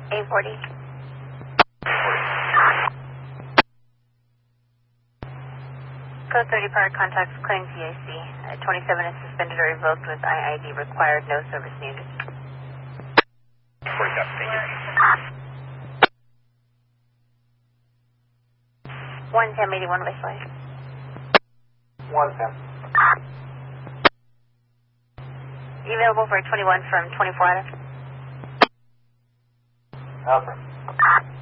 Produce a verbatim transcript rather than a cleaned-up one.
eight forty. Code thirty power contacts clearing T A C. Uh, twenty-seven is suspended or revoked with I I D required, no service needed. forty, thank you. one ten eighty-one Westway. one ten. Available for twenty-one from twenty-four out of. Alpha.